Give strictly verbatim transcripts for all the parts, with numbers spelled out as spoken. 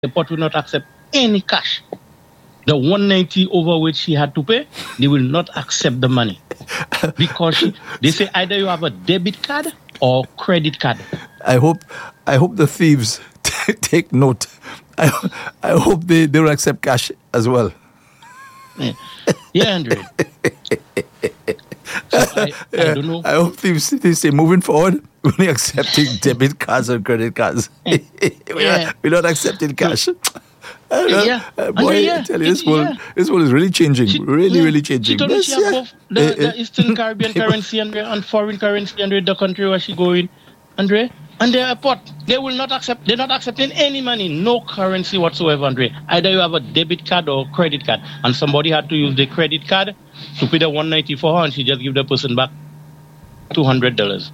the port will not accept any cash. The one ninety over which she had to pay, they will not accept the money. Because she, they say either you have a debit card or credit card. I hope I hope the thieves t- take note. I I hope they, they will accept cash as well. Yeah, yeah Andre. So I, yeah, I don't know. I hope thieves they say moving forward, we're only accepting debit cards and credit cards. we're, Yeah. not, we're not accepting cash. Uh, Yeah. uh, boy, Andre, yeah. I tell you, this It- world, yeah. this world is really changing. She- really, yeah, really She changing. told me Yes, she have yeah. both the, Eh, the eh, Eastern Caribbean currency and, and foreign currency and the country where she going, Andre. And the airport, they will not accept, they're not accepting any money, no currency whatsoever, Andre. Either you have a debit card or credit card. And somebody had to use the credit card to pay the one ninety for her and she just give the person back two hundred dollars.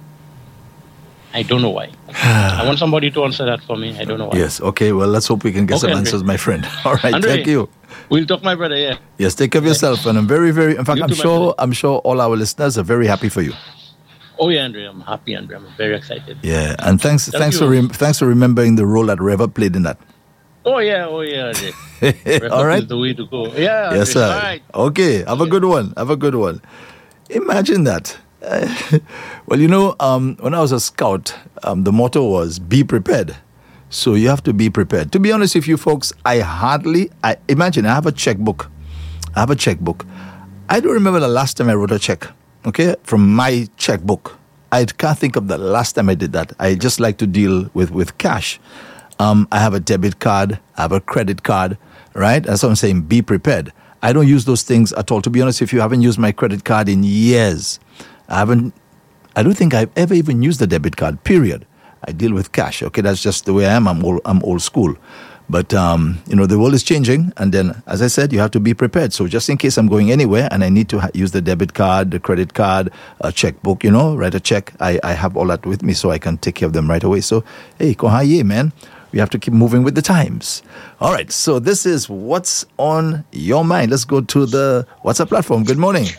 I don't know why. I want somebody to answer that for me. I don't know why. Yes, okay, well, let's hope we can get Okay, some Andre. answers, my friend. All right, Andre, thank you. We'll talk, my brother, yeah. Yes, take care of yourself. And I'm very, very, in fact, You I'm too, my sure, brother. I'm sure all our listeners are very happy for you. Oh, yeah, Andre, I'm happy, Andre. I'm very excited. Yeah, and thanks, Thank thanks you. for rem- thanks for remembering the role that Reva played in that. Oh, yeah, oh, yeah, Andre. Record All right. is the way to go. Yeah, Yes, Andre. sir. All right. Okay, have a good one. Have a good one. Imagine that. Uh, well, you know, um, when I was a scout, um, the motto was "Be prepared." So you have to be prepared. To be honest with you, folks, I hardly. I imagine I have a checkbook. I have a checkbook. I don't remember the last time I wrote a check. Okay, from my checkbook, I can't think of the last time I did that. I just like to deal with with cash. Um, I have a debit card. I have a credit card. Right? That's what I'm saying. Be prepared. I don't use those things at all. To be honest, if you haven't used my credit card in years, I haven't. I don't think I've ever even used the debit card. Period. I deal with cash. Okay, that's just the way I am. I'm old. I'm old school. But um, you know, the world is changing, and then, as I said, you have to be prepared. So just in case I'm going anywhere and I need to ha- use the debit card, the credit card, a checkbook, you know, write a check. I, I have all that with me, so I can take care of them right away. So hey, kohaye, man. We have to keep moving with the times. All right, so this is what's on your mind. Let's go to the WhatsApp platform. Good morning.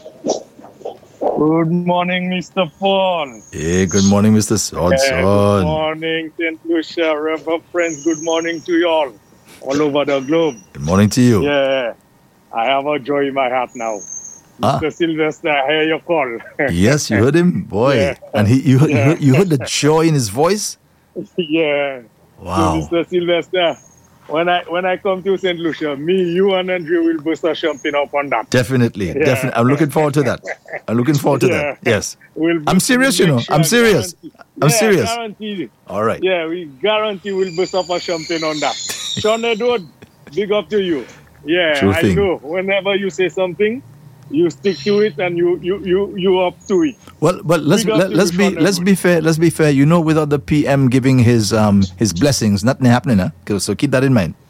Good morning, Mister Paul. Hey, good morning, Mister Yeah, good Sodson. morning, Saint Lucia, Reverend friends. Good morning to you all, all over the globe. Good morning to you. Yeah, I have a joy in my heart now. Ah. Mister Sylvester, I hear your call. Yes, you heard him, boy, Yeah. and he you, heard- you, Yeah. heard, you heard the joy in his voice. yeah. Wow. So, Mister Sylvester, when I when I come to Saint Lucia, me, you, and Andrew will bust a champagne up on that. Definitely, Yeah. definitely. I'm looking forward to that. I'm looking forward to Yeah. that. Yes. We'll I'm bust- serious, you know. make I'm sure serious. guarantee- I'm yeah, serious. Guaranteed. All right. Yeah, we guarantee we'll bust up a champagne on that. Sean Edward, big up to you. Yeah, Sure I thing. know. Whenever you say something, you stick to it and you you you you up to it. Well, but let's Big up let, to let's you, be Sean let's Edward. be fair. Let's be fair. You know, without the P M giving his um his blessings, nothing happening. Huh? 'Cause- So keep that in mind.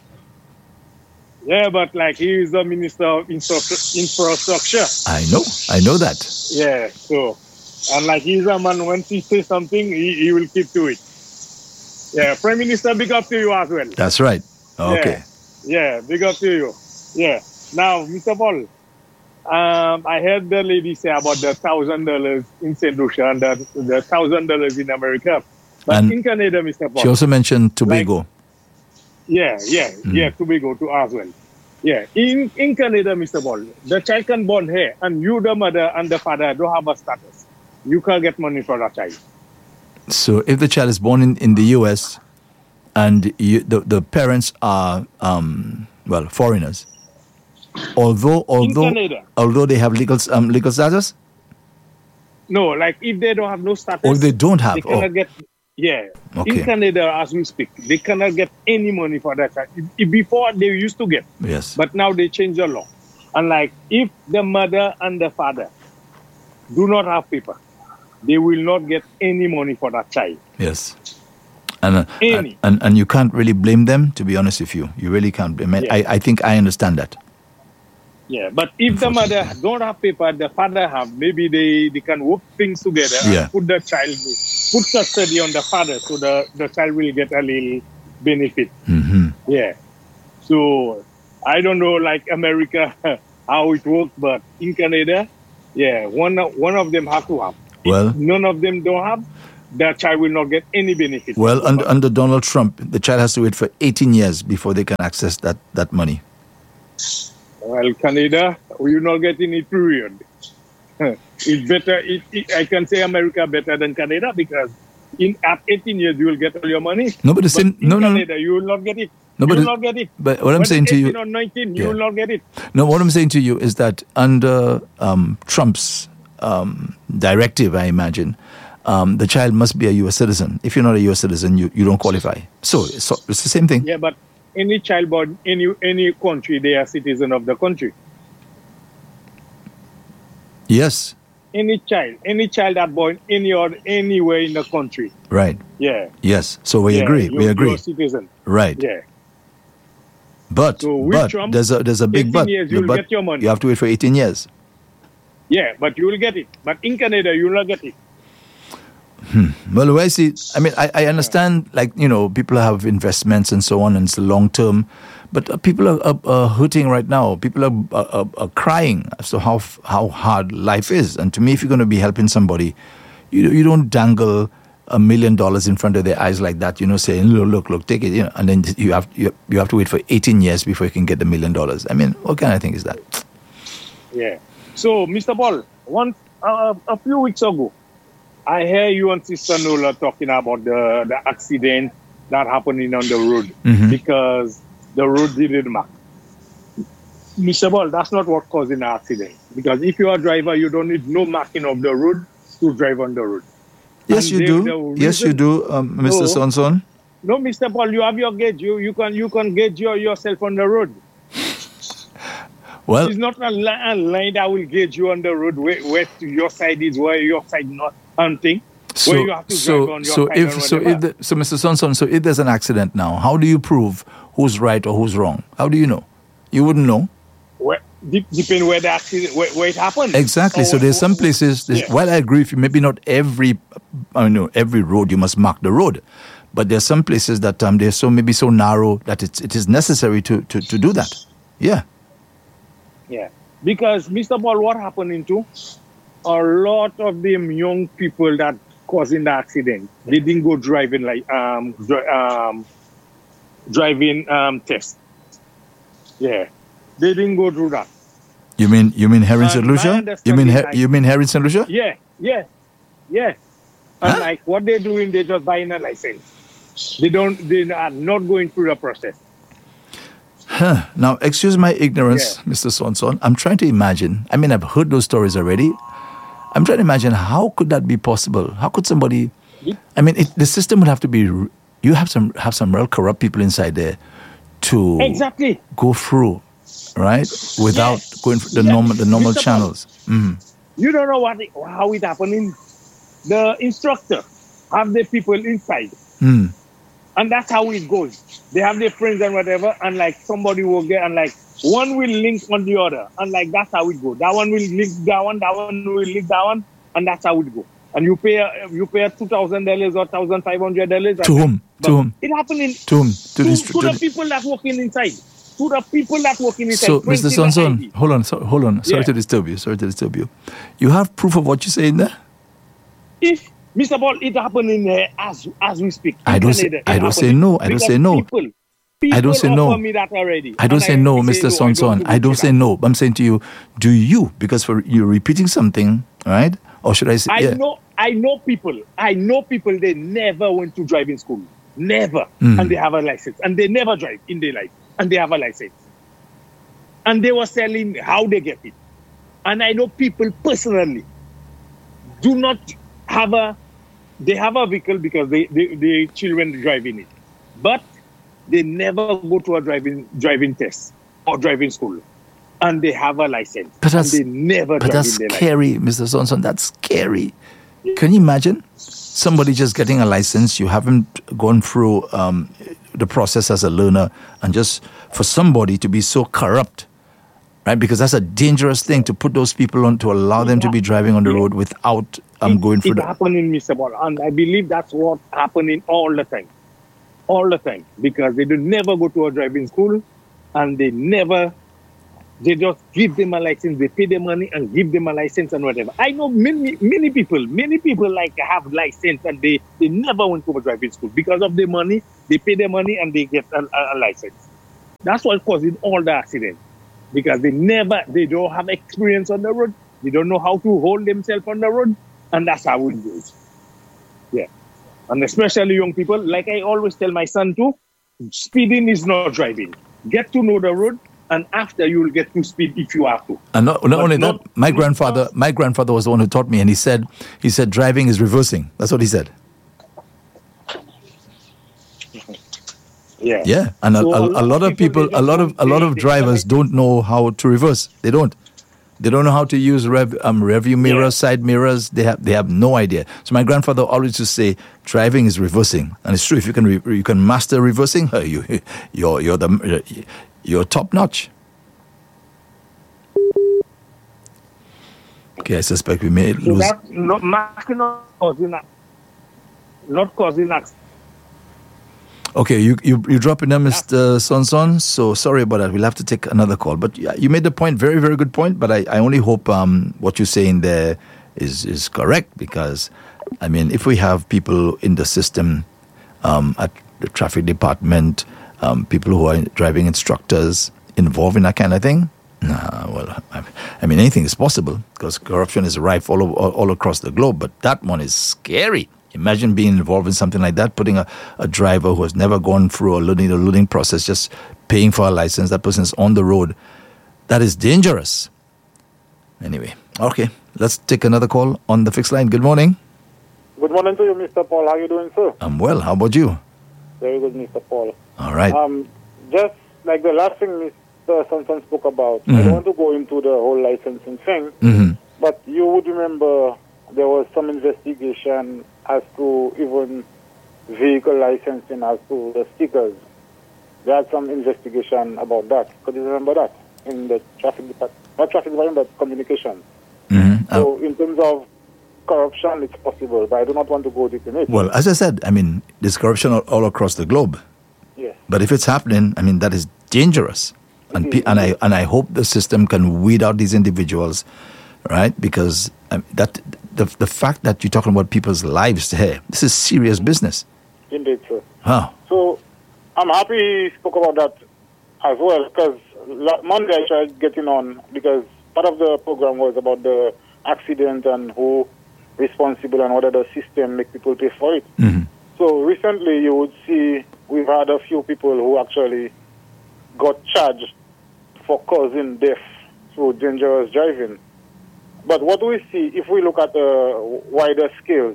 Yeah, but like he is the minister of infra- infrastructure. I know. I know that. Yeah, so and like he's a man. When he says something, he, he will keep to it. Yeah, Prime Minister, big up to you as well. That's right. Okay. Yeah, big up to you. Yeah. Now, Mister Paul, um, I heard the lady say about the thousand dollars in Saint Lucia and the the thousand dollars in America, but And in Canada, Mister Paul. She also mentioned Tobago. Yeah, yeah, Mm. yeah. Tobago too as well. Yeah, in in Canada, Mister Paul, the child can born here, and you, the mother and the father, don't have a status. You can't get money for that child. So if the child is born in, in the U S and you, the the parents are um well foreigners, although although Canada. although they have legal um legal status, No, like if they don't have no status, or they don't have. they cannot Oh, get. Yeah, Okay. in Canada, as we speak, they cannot get any money for that child. If- if before they used to get, yes. but now they change the law. And like if the mother and the father do not have paper, they will not get any money for that child. Yes. And, uh, and Any. and and you can't really blame them, to be honest with you. You really can't blame. Yeah. I I think I understand that. Yeah, but if the mother don't have paper, the father have, maybe they, they can work things together Yeah. and put the child, put custody on the father so the, the child will get a little benefit. hmm Yeah. So I don't know, like America, how it works, but in Canada, yeah, one of, one of them have to have. If Well- none of them don't have, the child will not get any benefit. Well, under, under Donald Trump, the child has to wait for eighteen years before they can access that, that money. Well, Canada, you're not getting it period. It's better. It, it, I can say America better than Canada because in at eighteen years you will get all your money. No, but the same. In No, no, Canada, no. you will not get it. No, you but will it- not get it. But what I'm When saying to you, eighteen or nineteen, you Yeah. will not get it. no, what I'm saying to you is that under um, Trump's um, directive, I imagine, um, the child must be a U S citizen. If you're not a U S citizen, you, you don't qualify. So, so it's the same thing. Yeah, but any child born any any country, they are citizen of the country. Yes, Any child, any child that born any or anywhere in the country. right. Yeah. Yes. So we yeah, agree. You're, We agree. You're a citizen. Right. Yeah. But So with but Trump, there's a there's a big eighteen but. years, The you'll but get your money. You have to wait for eighteen years. Yeah, but you will get it. But in Canada, you will not get it. Well, the way I see, I mean, I, I understand, like, you know, people have investments and so on, and it's long term, but uh, people are, are, are hurting right now. People are, are, are crying as to how f- how hard life is. And to me, if you're going to be helping somebody, you you don't dangle a million dollars in front of their eyes like that, you know, saying, look, look, look, take it, you know, and then you have you, you have to wait for eighteen years before you can get the million dollars. I mean, what kind of thing is that? Yeah. So, Mister Paul, one uh, a few weeks ago, I hear you and Sister Nola talking about the, the accident that happening on the road Mhm. because the road didn't mark. Mister Paul, that's not what causing the accident. Because if you're a driver, you don't need no marking of the road to drive on the road. Yes, And you the- do. the Yes, you reason- do, um, Mister No. Sonson. No, Mister Paul, you have your gauge. You you can you can gauge your, yourself on the road. Well, It's not a, li- a line that will gauge you on the road where, where to your side is, where your side not hunting. so where you have to drive so on your so side if or so if whatever. the, so Mister Sonson, so if there's an accident now, how do you prove who's right or who's wrong? How do you know? You wouldn't know. Where, de- depend where the accident where, where it happened. Exactly. Or So where- there's some places. There's, Yeah. While I agree with you, maybe not every, I know every road you must mark the road, but there's some places that um they're so maybe so narrow that it's it is necessary to to, to do that. Yeah. Yeah, because Mister Paul, what happened into a lot of them young people that causing the accident, they didn't go driving like um dri- um driving um test. Yeah, they didn't go through that. You mean you mean Harry Saint And my Lucia? You mean Her- understanding, you mean Harry Saint Lucia? Yeah, yeah, yeah. And Huh? like what they're doing, they're just buying a license. They don't. They are not going through the process. Huh. Now, excuse my ignorance, Yeah. Mister Sonson. I'm trying to imagine. I mean, I've heard those stories already. I'm trying to imagine how could that be possible? How could somebody? I mean, it, the system would have to be. r- You have some have some real corrupt people inside there to Exactly. go through, right? Without Yes. going through the Yes. normal the normal Mister Paul. channels. Mhm. You don't know what it, how it happening. The instructor have the people inside, Mm. and that's how it goes. They have their friends and whatever, and like somebody will get, and like one will link on the other, and like that's how it goes. That one will link that one, that one will link that one, and that's how it goes. And you pay uh, you pay two thousand dollars or thousand five hundred dollars. To whom? To whom? It happening To whom? To to, the to, instru- to the the- people that working inside. To the people that working inside. So, Mister printing the Sonson, I D. hold on, so, hold on. Sorry Yeah. to disturb you. Sorry to disturb you. You have proof of what you're saying there? If Mister Paul, it happening uh, as as we speak. I in don't say- Canada, I it don't say happening. no, I don't Because say no. People, I don't people say no. offer me that already. I don't And say no, Mister I don't Sonson. do I don't say that. no. I'm saying to you, do you? Because for you're repeating something, right? Or should I say? I yeah. know, I know people. I know people. They never went to driving school, never, Mm. and they have a license, and they never drive in their life, and they have a license, and they were selling how they get it, and I know people personally do not have a. They have a vehicle because they, they, they children driving it, but they never go to a driving driving test or driving school, and they have a license, But that's- and they never But drive that's in their life. scary, Mister Sonson. That's scary. Can you imagine somebody just getting a license? You haven't gone through um, the process as a learner, and just for somebody to be so corrupt, right? Because that's a dangerous thing to put those people on, to allow them to be driving on the road without um, It- going through it the. happening, Mister Ball, and I believe that's what happening all the time, all the time, because they do never go to a driving school, and they never They just give them a license, they pay them money and give them a license and whatever. I know many many people, many people like have license and they, they never went to a driving school because of the money. They pay their money and they get a, a, a license. That's what causes all the accidents because they never, they don't have experience on the road. They don't know how to hold themselves on the road, and that's how it goes. Yeah, and especially young people, like I always tell my son too, speeding is not driving. Get to know the road. And after you will get to speed if you have to. And not, not only not, that, my grandfather, my grandfather was the one who taught me, and he said, he said, driving is reversing. That's what he said. Yeah. Yeah, and so a, a, a, lot a lot of people, people a lot of a lot of drivers don't know how to reverse. They don't. They don't know how to use rev, um, rearview mirrors, yeah. side mirrors. They have they have no idea. So my grandfather always used to say, driving is reversing, and it's true. If you can re, you can master reversing, you you're you're the you're top notch. Okay, I suspect we may so lose. That, not, not causing not causing accident. Okay, you you you dropping them, Mister Sonson. So sorry about that. We'll have to take another call. But yeah, you made the point, very very good point. But I, I only hope um what you're saying there is is correct, because I mean, if we have people in the system, um at the traffic department, um people who are driving instructors involved in that kind of thing, nah, well, I, I mean anything is possible because corruption is rife all, all all across the globe. But that one is scary. Imagine being involved in something like that, putting a, a driver who has never gone through a learning, a learning process, just paying for a license. That person is on the road. That is dangerous. Anyway, okay, let's take another call on the fixed line. Good morning. Good morning to you, Mister Paul. How are you doing, sir? I'm well. How about you? Very good, Mister Paul. All right. Um, just like the last thing Mister Sonson spoke about, mm-hmm. I don't want to go into the whole licensing thing, mm-hmm. but you would remember there was some investigation as to even vehicle licensing, as to the stickers. There had some investigation about that. Could you remember that in the traffic department? Not traffic department, but communication. Mm-hmm. So in terms of corruption, it's possible, but I do not want to go deep in it. Well, as I said, I mean, there's corruption all, all across the globe. Yes. But if it's happening, I mean, that is dangerous. And It pe- is, and it I is. and I hope the system can weed out these individuals, right? Because um, that the the fact that you're talking about people's lives here, this is serious business. Indeed, sir. Huh. So I'm happy he spoke about that as well, because Monday I tried getting on because part of the program was about the accident and who responsible and whether the system make people pay for it. Mm-hmm. So recently you would see we've had a few people who actually got charged for causing death through dangerous driving. But what we see, if we look at a wider scale,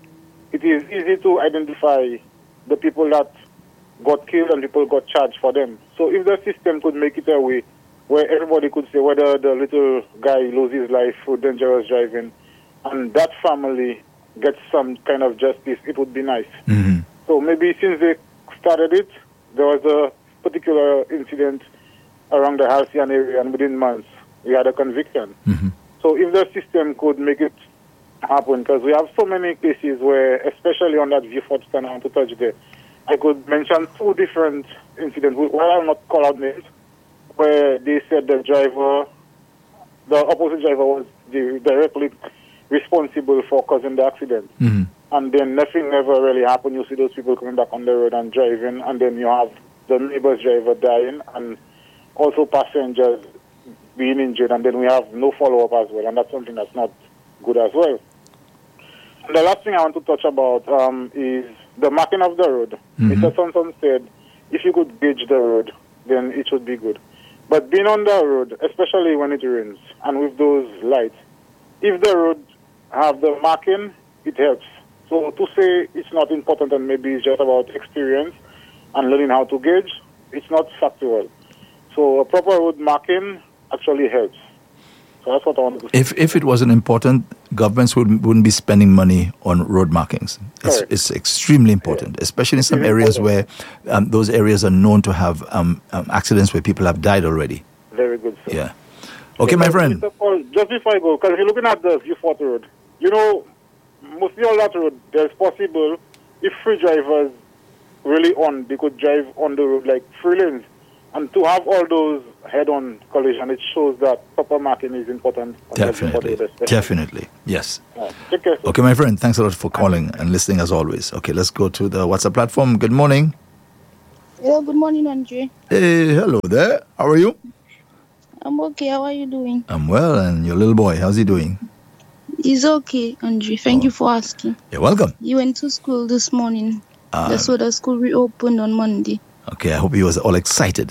it is easy to identify the people that got killed and people got charged for them. So if the system could make it a way where everybody could say whether the little guy loses his life through dangerous driving and that family gets some kind of justice, it would be nice. Mm-hmm. So maybe since they started it, there was a particular incident around the Halcyon area, and within months we had a conviction. Mm-hmm. So if the system could make it happen, because we have so many cases where, especially on that Vieux-Fort stand, I want to touch there, I could mention two different incidents, well, I'll not call out names, where they said the driver, the opposite driver was the, directly responsible for causing the accident. Mm-hmm. And then nothing ever really happened. You see those people coming back on the road and driving, and then you have the neighbor's driver dying, and also passengers being injured, and then we have no follow-up as well, and that's something that's not good as well. And the last thing I want to touch about um, is the marking of the road. Mm-hmm. Mister Sonson said, if you could gauge the road, then it should be good. But being on the road, especially when it rains, and with those lights, if the road have the marking, it helps. So to say it's not important and maybe it's just about experience and learning how to gauge, it's not factual. So a proper road marking actually helps. So that's what I want to say. If if it wasn't important, governments wouldn't wouldn't be spending money on road markings. It's, it's extremely important, yeah. especially in some it's areas important. where um, those areas are known to have um, um, accidents where people have died already. Very good, sir. Yeah. Okay, my friend. Mister Paul, just before I go, because you're looking at the Vieux-Fort Road, you know, mostly on that road, there's possible, if free drivers really on, they could drive on the road like free lanes. And to have all those head-on collision, it shows that proper marking is important. Definitely. Definitely. Yes. Right. Take care, sir. Okay, my friend, thanks a lot for calling and listening as always. Okay, let's go to the WhatsApp platform. Good morning. Hello, good morning, Andre. Hey, hello there. How are you? I'm okay. How are you doing? I'm well, and your little boy, how's he doing? He's okay, Andre. Thank Oh. you for asking. You're welcome. He went to school this morning. Ah. The so the school reopened on Monday. Okay, I hope he was all excited.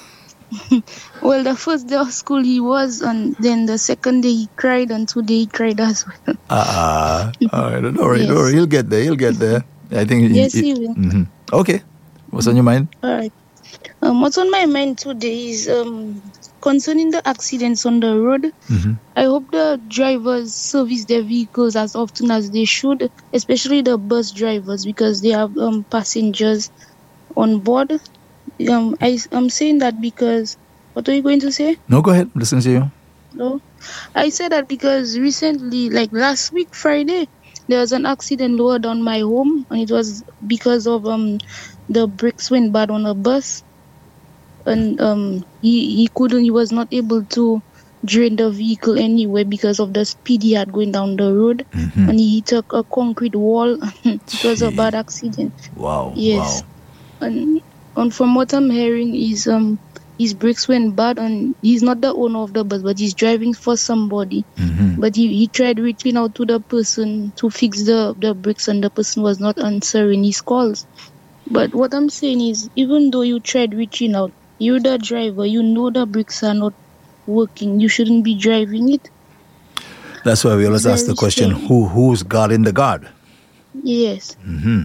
Well, the first day of school he was, and then the second day he cried, and today he cried as well. Ah, all right, don't worry, Yes. don't worry. He'll get there, he'll get there. I think. Yes, he will. Mhm. Okay, what's on your mind? All right. Um, what's on my mind today is um concerning the accidents on the road. Mm-hmm. I hope the drivers service their vehicles as often as they should, especially the bus drivers, because they have um, passengers on board. Um, I, I'm saying that because, what are you going to say? No, go ahead. Listen to you. No? I said that because recently, like last week, Friday, there was an accident lower down my home, and it was because of um the brakes went bad on a bus, and um he, he couldn't, he was not able to drain the vehicle anyway because of the speed he had going down the road, Mhm. and he hit a, a concrete wall. It was a Gee. bad accident. Wow. Yes. Wow. And, and from what I'm hearing is um his brakes went bad, and he's not the owner of the bus, but he's driving for somebody. Mm-hmm. But he, he tried reaching out to the person to fix the, the brakes, and the person was not answering his calls. But what I'm saying is, even though you tried reaching out, you're the driver, you know the brakes are not working, you shouldn't be driving it. That's why we always ask the Very question: strange. Who who's guarding the guard? Yes. Mm-hmm.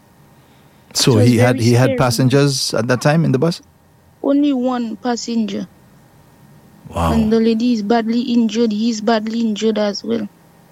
So It was he had very he had scary. passengers at that time in the bus. Only one passenger. Wow. And the lady is badly injured. He's badly injured as well.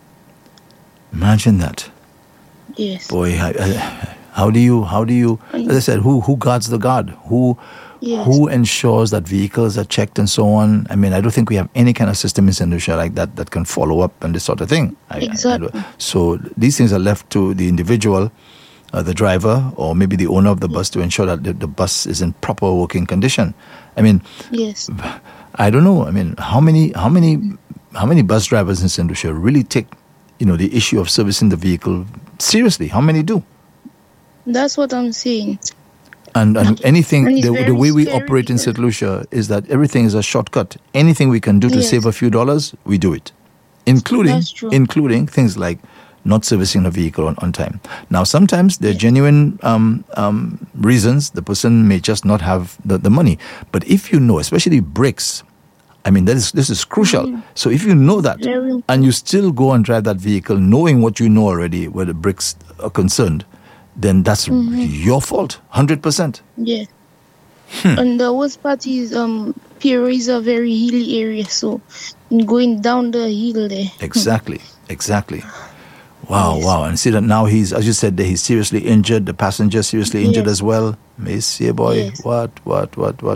Imagine that. Yes. Boy, I, I, how do you how do you? As I said, who who guards the guard? Who Yes. who ensures that vehicles are checked and so on? I mean, I don't think we have any kind of system in Saint Lucia like that that can follow up and this sort of thing. I- I- I Exactly. don't- so these things are left to the individual, uh, the driver, or maybe the owner of the bus to ensure that the, the bus is in proper working condition. I mean, Yes. I don't know. I mean, how many how many how many bus drivers in Saint Lucia really take, you know, the issue of servicing the vehicle seriously? How many do? That's what I'm saying. And, and anything, And it's the, very the way we scary operate in because- Saint Lucia is that everything is a shortcut. Anything we can do to Yes. save a few dollars, we do it, including That's true. including things like not servicing a vehicle on, on time. Now, sometimes there are Yeah. genuine um, um, reasons. The person may just not have the, the money. But if you know, especially brakes, I mean, that is this is crucial. So if you know that Very important. and you still go and drive that vehicle knowing what you know already where the brakes are concerned, then that's your fault, one hundred percent. Yeah. Hmm. And the worst part is um Piero is a very hilly area, so going down the hill there. Exactly, exactly. Wow, Yes. wow. And see that now he's, as you said, that he's seriously injured, the passenger seriously injured Yes. as well. Monsieur boy, Yes. what, what, what, what?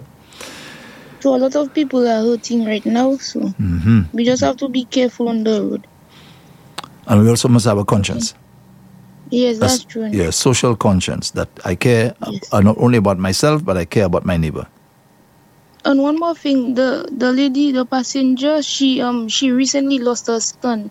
So a lot of people are hurting right now, so hmm we just have to be careful on the road. And we also must have a conscience. Yes, that's A- true. Yeah, social conscience that I care Yes. uh, not only about myself, but I care about my neighbor. And one more thing, the the lady, the passenger, she um she recently lost her son.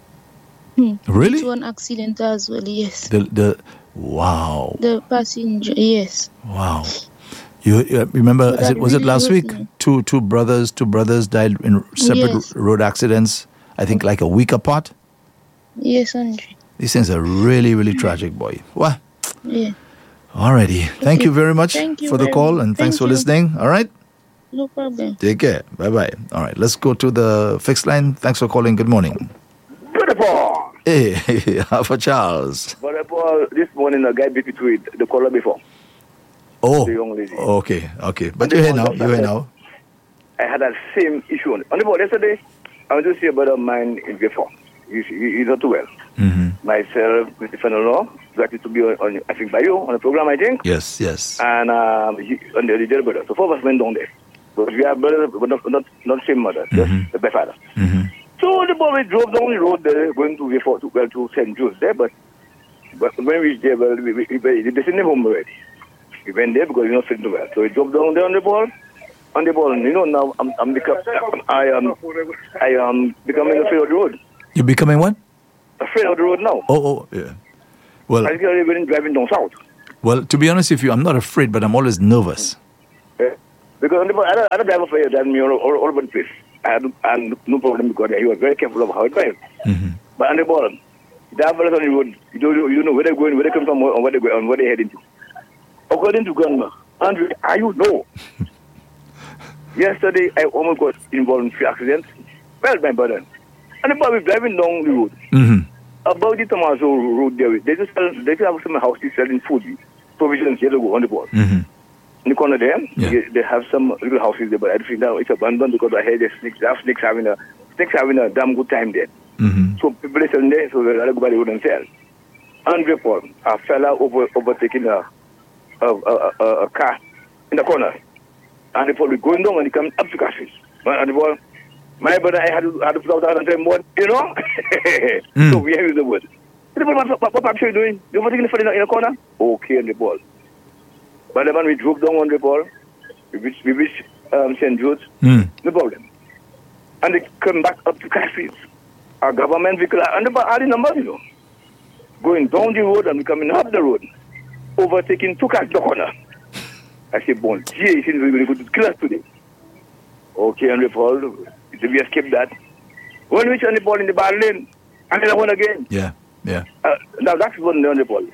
Hmm. Really? To an accident as well. Yes. The, the, wow, The passenger. Yes. wow. You, you remember, So is that it, was it really last hurt week? me. Two, two brothers, two brothers died in separate Yes. road accidents, I think like a week apart. Yes, Andre. These things are really, really tragic, boy. What? Yeah. Alrighty. Thank Okay. you very much Thank you for the very call much. and thanks Thank for you. listening. All right. No problem. Take care. Bye bye. All right. Let's go to the fixed line. Thanks for calling. Good morning. Beautiful. Hey, Alpha Charles. But uh, this morning, a guy beat it with the caller before. Oh. The young lady. Okay. Okay. But you're here now. You're here now. I had that same issue on, on the board yesterday. I went to see a brother of mine in Vietnam. He's, he- he's not too well. Mm-hmm. Myself, with the law, likely to be on, on, I think, by you on the program, I think. Yes. Yes. And um, he, and the, the other brother. So four of us went down there. But we have brothers, but not, not, not same mother, just Mhm. the father. Mm-hmm. So the boy drove down the road there, going to Vietnam, to, well, to Saint Jude's there. But, but when we reached there, well, we, we, we, they sent him home already. We went there because he's not feeling too well. So we drove down there on the ball. on the ball. You know, now I'm, I'm become, I am, I am becoming afraid of the road. You're becoming what? Afraid of the road now. Oh, oh, yeah. Well, particularly when driving down south. Well, to be honest with you, I'm not afraid, but I'm always nervous. Yeah. Because on the ball, I had a driver for you that me all, all, all over the place. I had, I had no problem because he was very careful of how he drives. Mm-hmm. But on the ball, the drivers on the road, you don't, you don't know where they're going, where they come from, or where they're going, and where they're heading to. According to Gunma, Andre, are you know? Yesterday, I almost got involved in three accidents. Well, my brother. And the ball was driving down the road. Mm-hmm. About the Tomaso road there, they just sell, they just have some houses selling food, provisions here to go on the ball. Mm-hmm. In the corner there, Yeah. they, they have some little houses there, but I think now it's abandoned because I heard the snakes, they have snakes having a snakes having a damn good time there. Mm-hmm. So people are selling there, so they rather go by the road and sell. Andre Paul, a fella over overtaking a a, a, a, a car in the corner. And the Paul was going down and he comes up to Cassis. And the ball, my brother, I had to, had to put out and say, what, you know? Mm. So we have used the word. The ball, what, what, what are you doing? You overtaking the fella in the corner? Okay, on the ball. But the man, we drove down on the ball. We reached, we reached um, Saint Jude's. Mm. No problem. And they come back up to Cassis. Our government vehicle, and the ball, all the numbers, you know. Going down the road and coming up the road. Overtaking two cars in the corner. I said, bon, gee, it seems we're going to kill us today. Okay, and we fall. We escaped that. When we reach on the ball in the bar lane, and then one again. Yeah, yeah. Uh, now that's one on the ball.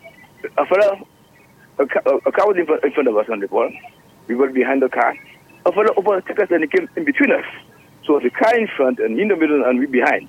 A fella, a, ca- a car was in front, in front of us on the ball. We were behind the car. A fella overtook us and he came in between us. So the car in front and in the middle and we behind.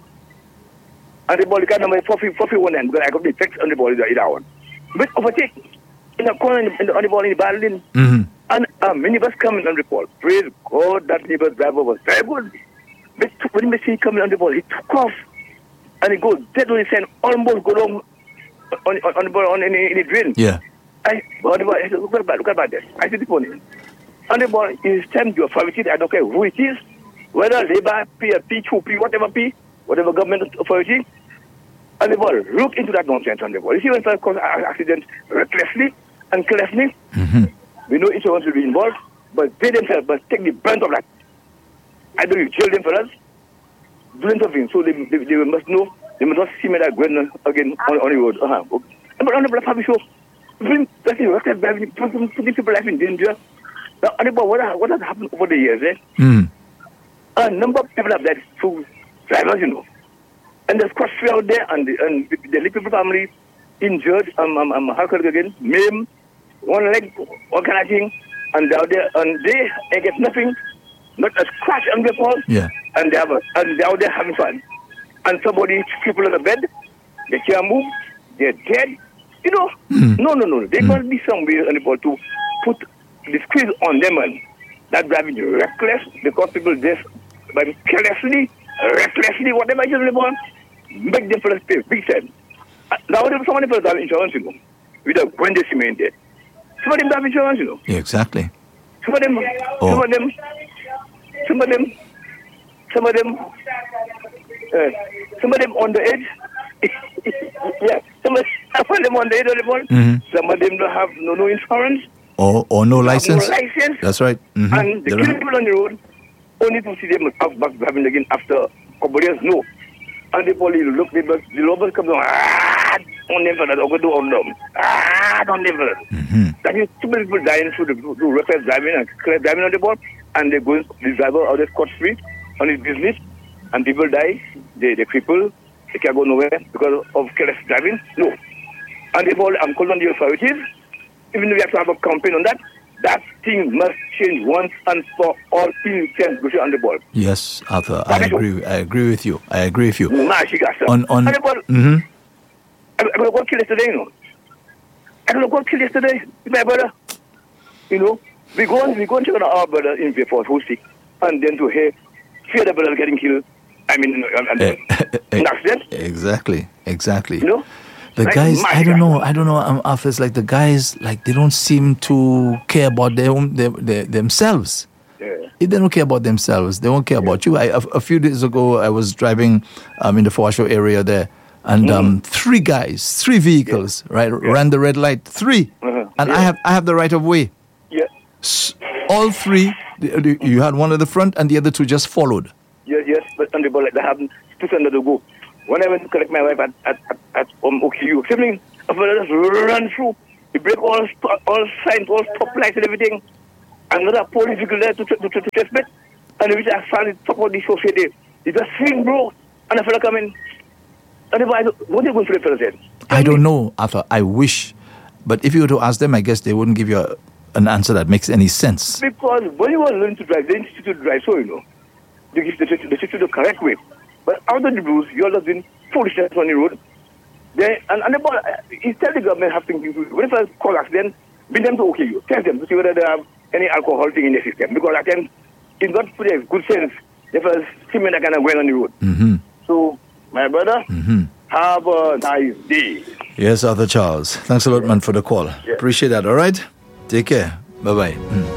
And the ball, the car number four fifty-one, and because I got the text on the ball, is that one. But overtake in the corner in the, on the ball in the bar lane. Mm-hmm. And a minibus coming on the ball. Praise God, that minibus driver was very good. But when he see him coming on the ball, he took off. And he goes dead on his hand, almost go down on, on, on the ball, on in, in the drain. Yeah. I, on the ball, I said, look at that, look at that. I said, on On the ball, it's time to authority, I don't care who it is, whether Labour, P, P, two P, whatever P, whatever government authority. And the ball, look into that nonsense on the ball. You see when people cause accident recklessly and carelessly, Mm-hmm. we know each one will be involved, but they themselves must take the brunt of that. Either you jail them for us, do something, so they, they, they must know, they must not see me that going again on, on the road. Uh-huh. Okay. But on the black public show, that's it, reckless driving, putting people's life in danger. Now, on the ball, what, what has happened over the years, eh? Mm. A number of people have died through drivers, you know. And there's cross fear out there, and the, and the, the little family injured, um, um, um, how could I again, maimed, one leg, all kind of thing, and they're out there, and they, they get nothing, not a scratch on the ball, Yeah. and they have a, and they're out there having fun. And somebody, people on the bed, they can't move, they're dead. You know, Mm. no, no, no. There Mm. must be some way on the ball to put the squeeze on them, and that driving reckless, because people just, by carelessly, recklessly, whatever it is on the ball, make them for pay big time. Uh, Now, there so many people have insurance, you know, without when they cement it. Some of them have insurance, you know. Yeah, exactly. Some of them, Oh. some of them, some of them, some of them, uh, some of them on the edge. Yeah, some of, some of them on the edge of the ball. Mm-hmm. Some of them don't have no, no insurance, Or or no have license. no license, That's right. Mm-hmm. and the They don't killing have- people on the road only to see them out back driving again after a couple of years. No, and the police look, the bus, the robbers come down. Ah, on them for that, or go do on them. Ah, on them for that. Mhm. That is two people dying through the through reckless driving and careless driving on the board, and they going the driver out of scot free on his business, and people die. They they cripple. They can't go nowhere because of careless driving. No, and the ball. I'm calling on the authorities. Even though we have to have a campaign on that, that thing must change once and for all. In terms of on the ball. Yes, Arthur, I That is all. agree. I agree with you. I agree with you. Nah, she got some. On on. And the ball. Mm-hmm. I, I got got killed yesterday, you know. I got got killed yesterday with my brother. You know, we go on, we go and check on our brother in Vietnam who's sick, and then to hear fear the brother getting killed. I mean, and Eh, eh, an accident. Exactly. Exactly. You know, The Like guys, my I don't guy. know, I don't know. Um, Arthur, it's like the guys, like they don't seem to care about their own, their, their, themselves. yeah. If they don't care about themselves, they won't care about you. I, a, a few days ago, I was driving um, in the Forward area there, and um, three guys, three vehicles, right, ran the red light. Three, Uh-huh. and I Yeah. have I have the right of way. Yeah. S- All three You you had one at the front and the other two just followed. Yes, yes, but on the ball, like they have two cents to go. When I went to collect my wife at at at, at um, O Q U, sibling, a fellow just run through. He break all st- all signs, all stop lights and everything. Another police vehicle there to to to, to test it. And which I found it top of the chauffeur there. He just swing, bro. And the fellow come in. And the boy, what are you going for the fellow then? I don't know, Arthur. I wish. But if you were to ask them, I guess they wouldn't give you a, an answer that makes any sense. Because when you want to learn to drive, they teach you to drive, so you know. They teach they teach you the correct way. But out of the blues, you're just doing foolishness on the road. They, and, and the boy, he tell the government have things to do. When they call accident, bring them to O K U. Tell them to see whether they have any alcohol thing in the system. Because I can, it's not for their good sense. They first see men that kind of going on the road. Mm-hmm. So, my brother, mm-hmm. have a nice day. Yes, Arthur Charles. Thanks a lot, man, for the call. Yeah. Appreciate that, all right? Take care. Bye-bye. Mm.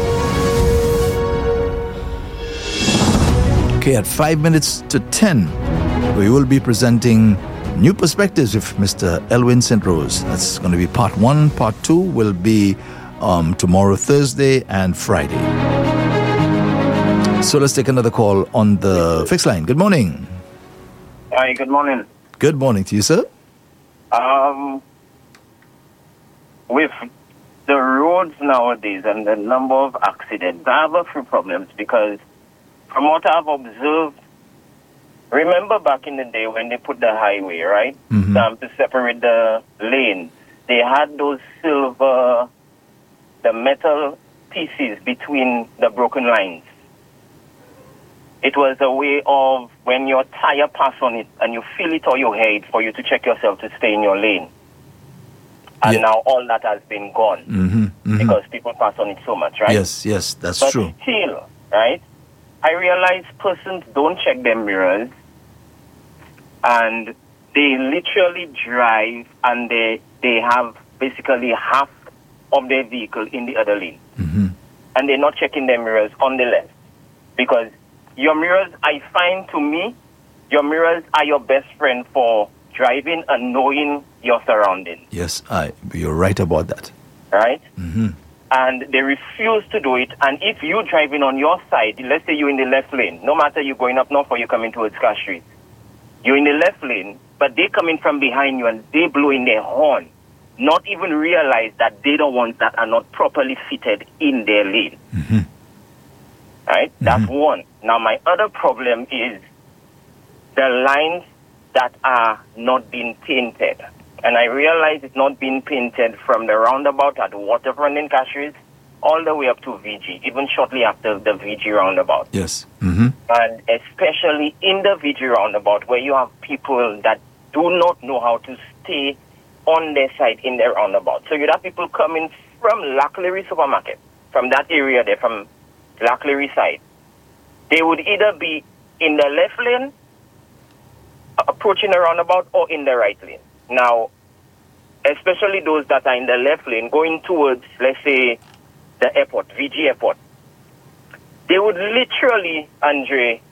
Okay, at five minutes to ten, we will be presenting New Perspectives with Mister Elwin Saint Rose. That's going to be part one. Part two will be um, tomorrow, Thursday, and Friday. So let's take another call on the fixed line. Good morning. Hi, good morning. Good morning to you, sir. Um, with the roads nowadays and the number of accidents, I have a few problems because from what I've observed, remember back in the day when they put the highway, right? Mm-hmm. Um, to separate the lanes, they had those silver, the metal pieces between the broken lines. It was a way of when your tire pass on it and you feel it or you hear it for you to check yourself to stay in your lane. And Yeah. now all that has been gone Mm-hmm. Mm-hmm. because people pass on it so much, right? Yes, yes, that's But true. still, right, I realize persons don't check their mirrors and they literally drive and they they have basically half of their vehicle in the other lane. Mm-hmm. And they're not checking their mirrors on the left. Because your mirrors, I find to me, your mirrors are your best friend for driving and knowing your surroundings, Yes, I. You're right about that. right? Mm-hmm. And they refuse to do it. And if you're driving on your side, let's say you're in the left lane, no matter you're going up north or you're coming towards Car Street, you're in the left lane, but they coming from behind you and they blowing their horn, not even realize that they don't want that are not properly fitted in their lane. Mm-hmm. Right? That's one. Now, my other problem is the lines that are not being painted. And I realize it's not being painted from the roundabout at Waterfront in Cashers all the way up to V G, even shortly after the V G roundabout. Yes. Mm-hmm. And especially in the V G roundabout where you have people that do not know how to stay on their side in their roundabout. So you have people coming from Laclery Supermarket, from that area there, from Laclery side. They would either be in the left lane, approaching the roundabout, or in the right lane. Now, especially those that are in the left lane, going towards, let's say, the airport, V G airport, they would literally, Andre,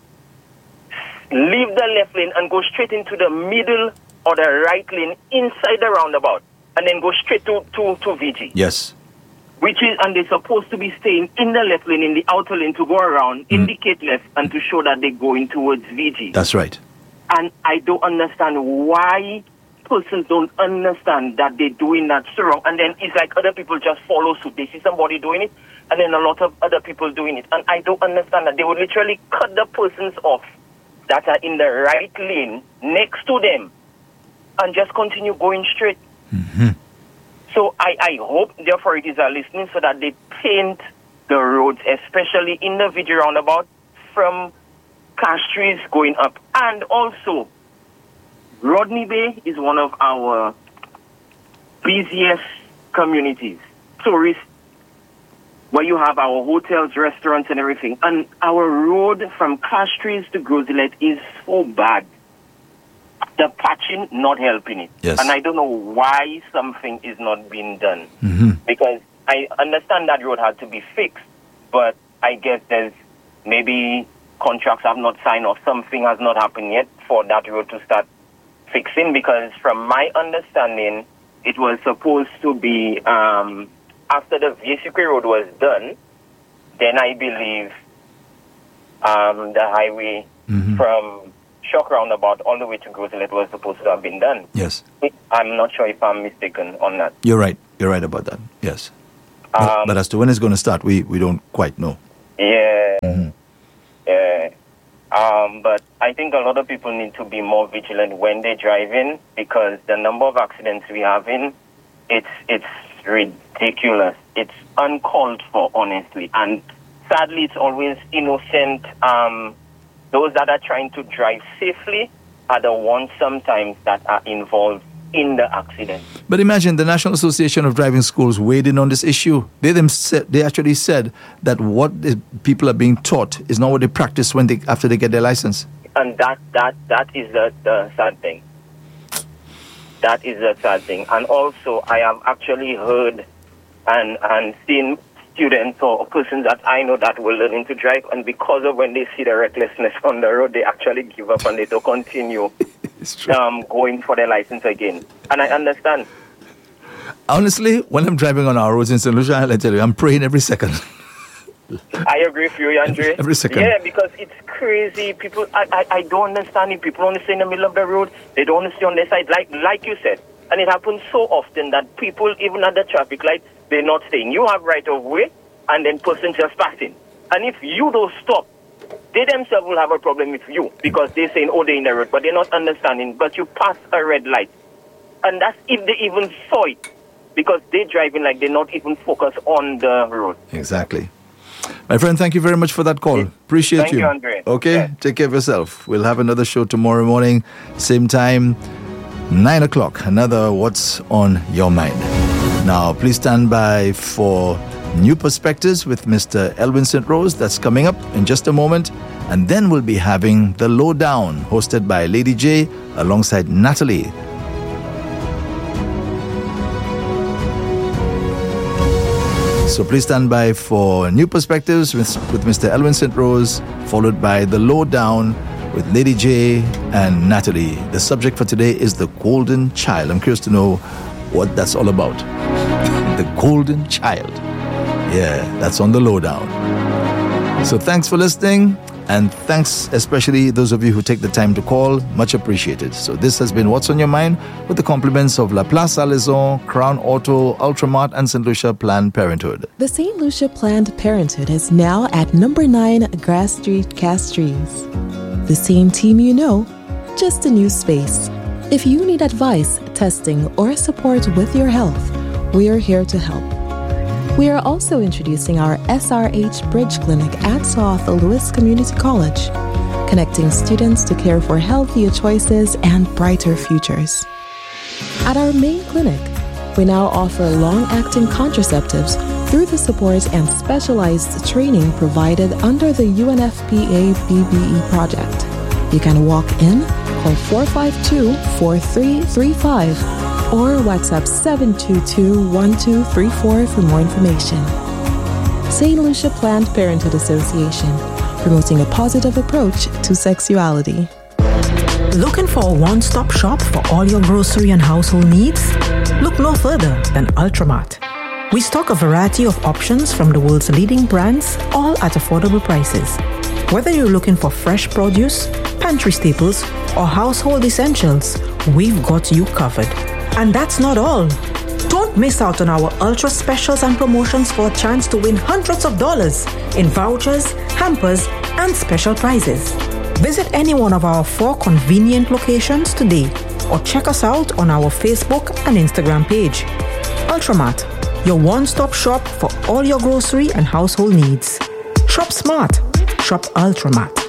leave the left lane and go straight into the middle or the right lane inside the roundabout, and then go straight to, to, to V G. Yes. Which is, and they're supposed to be staying in the left lane, in the outer lane, to go around, mm. indicate left, and to show that they're going towards V G. That's right. And I don't understand why persons don't understand that they're doing that so wrong. And then it's like other people just follow suit. They see somebody doing it, and then a lot of other people doing it. And I don't understand that. They would literally cut the persons off that are in the right lane next to them and just continue going straight. Mm-hmm. So I, I hope the authorities are listening so that they paint the roads, especially in the V G roundabout, from Castries going up. And also, Rodney Bay is one of our busiest communities, tourist, where you have our hotels, restaurants, and everything. And our road from Castries to Groselet is so bad. The patching not helping it. Yes. And I don't know why something is not being done. Mm-hmm. Because I understand that road had to be fixed, but I guess there's maybe contracts have not signed or something has not happened yet for that road to start fixing. Because from my understanding, it was supposed to be, um, after the Viesicre road was done, then I believe um, the highway Mm-hmm. from Shock Roundabout all the way to Groselet was supposed to have been done. Yes. I'm not sure if I'm mistaken on that. You're right. You're right about that. Yes. But, Um, but as to when it's going to start, we, we don't quite know. Yeah. Mm-hmm. Yeah. Um, but I think a lot of people need to be more vigilant when they drive in, because the number of accidents we have in, it's it's ridiculous. It's uncalled for, honestly. And sadly, it's always innocent. Um, those that are trying to drive safely are the ones sometimes that are involved in the accident. But imagine the National Association of Driving Schools weighed in on this issue. They them said, they actually said that what the people are being taught is not what they practice when they after they get their license. And that that that is the, the sad thing. That is the sad thing. And also, I have actually heard and and seen students or persons that I know that were learning to drive, and because of when they see the recklessness on the road, they actually give up and they don't continue um, going for their license again. And I understand. Honestly, when I'm driving on our roads in Saint Lucia, I tell you, I'm praying every second. I agree with you, Andre. Every second. Yeah, because it's crazy. People, I, I, I don't understand it. People only stay in the middle of the road. They don't want to stay on their side, like like you said. And it happens so often that people, even at the traffic light, they're not staying. You have right of way, and then person just passing. And if you don't stop, they themselves will have a problem with you, because they're saying, oh, they're in the road, but they're not understanding. But you pass a red light. And that's if they even saw it, because they're driving like they're not even focused on the road. Exactly. My friend, thank you very much for that call. Appreciate Thank you. you, Andre. Okay, Yeah. take care of yourself. We'll have another show tomorrow morning, same time, nine o'clock. Another What's on Your Mind. Now, please stand by for New Perspectives with Mister Elwin Saint Rose. That's coming up in just a moment. And then we'll be having The Lowdown, hosted by Lady J alongside Natalie. So please stand by for New Perspectives with, with Mister Elwin Saint Rose, followed by The Lowdown with Lady J and Natalie. The subject for today is the golden child. I'm curious to know what that's all about. The golden child. Yeah, that's on The Lowdown. So thanks for listening, and thanks especially those of you who take the time to call. Much appreciated. So this has been What's on Your Mind with the compliments of La Place Alison, Crown Auto, Ultramart, and Saint Lucia Planned Parenthood. The Saint Lucia Planned Parenthood is now at number nine Grass Street, Castries. The same team you know, just a new space. If you need advice, testing, or support with your health, we are here to help. We are also introducing our S R H Bridge Clinic at South Louis Community College, connecting students to care for healthier choices and brighter futures. At our main clinic, we now offer long-acting contraceptives through the support and specialized training provided under the U N F P A B B E project. You can walk in, call four five two, four three three five, or WhatsApp seven two two, one two three four for more information. Saint Lucia Planned Parenthood Association, promoting a positive approach to sexuality. Looking for a one-stop shop for all your grocery and household needs? Look no further than Ultramart. We stock a variety of options from the world's leading brands, all at affordable prices. Whether you're looking for fresh produce, pantry staples, or household essentials, we've got you covered. And that's not all. Don't miss out on our ultra specials and promotions for a chance to win hundreds of dollars in vouchers, hampers, and special prizes. Visit any one of our four convenient locations today, or check us out on our Facebook and Instagram page. Ultramart, your one-stop shop for all your grocery and household needs. Shop smart. Shop Ultramart.